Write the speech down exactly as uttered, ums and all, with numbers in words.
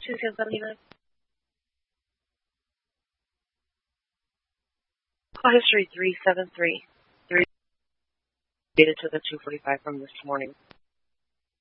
two ten seventy-nine. Call history three seven three. Three. Data to the two forty-five from this morning.